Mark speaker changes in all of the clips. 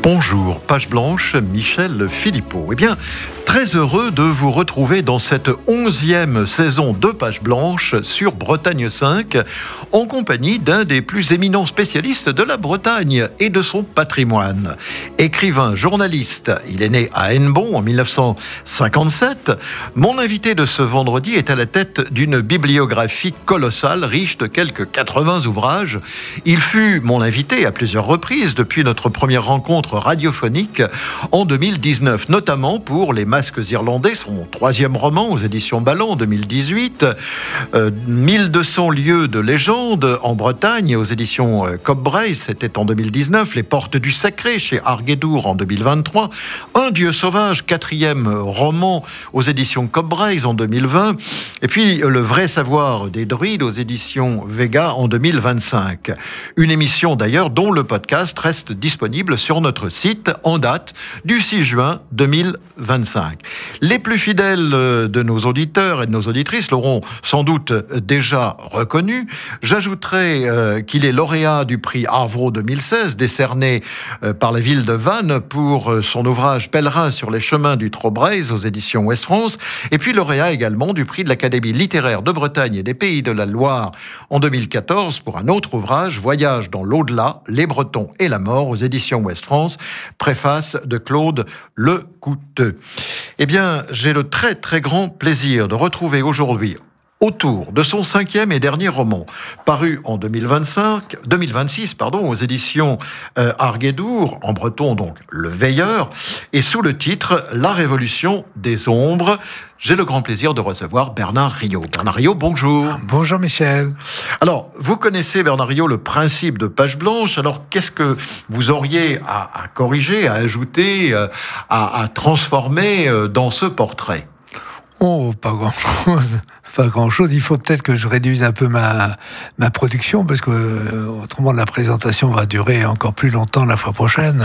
Speaker 1: Bonjour, page blanche, Michel Philippot. Eh bien, très heureux de vous retrouver dans cette 11e saison de Page Blanche sur Bretagne 5, en compagnie d'un des plus éminents spécialistes de la Bretagne et de son patrimoine. Écrivain, journaliste, il est né à Hennebont en 1957. Mon invité de ce vendredi est à la tête d'une bibliographie colossale, riche de quelques 80 ouvrages. Il fut mon invité à plusieurs reprises depuis notre première rencontre radiophonique en 2019, notamment pour Les Masques Irlandais, son 3e roman aux éditions Ballant en 2018, 1200 lieues de légende en Bretagne aux éditions Cobbrays, c'était en 2019, Les Portes du Sacré chez Arguedour en 2023, Un Dieu sauvage, 4e roman aux éditions Cobbrays en 2020, et puis Le vrai savoir des druides aux éditions Vega en 2025. Une émission d'ailleurs dont le podcast reste disponible sur notre site en date du 6 juin 2025. Les plus fidèles de nos auditeurs et de nos auditrices l'auront sans doute déjà reconnu. J'ajouterai qu'il est lauréat du prix Arvro 2016, décerné par la ville de Vannes pour son ouvrage Pèlerin sur les chemins du Trobrays aux éditions Ouest France, et puis lauréat également du prix de l'Académie littéraire de Bretagne et des Pays de la Loire en 2014 pour un autre ouvrage, Voyage dans l'au-delà, les Bretons et la mort aux éditions Ouest France, préface de Claude Lecouteux. Eh bien, j'ai le très très grand plaisir de retrouver aujourd'hui, autour de son 5e et dernier roman, paru en 2026 aux éditions Arguedour, en breton donc Le Veilleur, et sous le titre La Révolution des Ombres. J'ai le grand plaisir de recevoir Bernard Riot. Bernard Riot, bonjour.
Speaker 2: Bonjour Michel.
Speaker 1: Alors, vous connaissez, Bernard Riot, le principe de Page Blanche. Alors, qu'est-ce que vous auriez à corriger, à ajouter, à transformer dans ce portrait ?
Speaker 2: Oh, pas grand-chose. Pas grand-chose. Il faut peut-être que je réduise un peu ma production parce que autrement la présentation va durer encore plus longtemps la fois prochaine.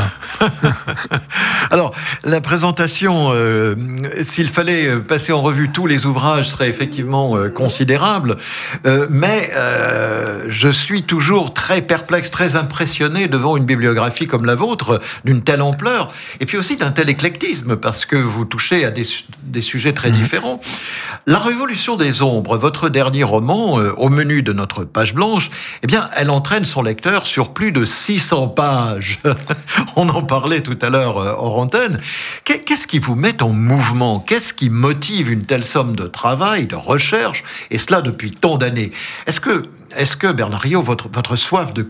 Speaker 1: Alors, la présentation, s'il fallait passer en revue tous les ouvrages, serait effectivement considérable. Mais je suis toujours très perplexe, très impressionné devant une bibliographie comme la vôtre, d'une telle ampleur, et puis aussi d'un tel éclectisme, parce que vous touchez à des sujets très différents. La Révolution des Ombres, votre dernier roman, au menu de notre page blanche, eh bien, elle entraîne son lecteur sur plus de 600 pages. On en parlait tout à l'heure hors antenne. Qu'est-ce qui vous met en mouvement ? Qu'est-ce qui motive une telle somme de travail, de recherche, et cela depuis tant d'années ? Est-ce que Bernard Riot, votre soif de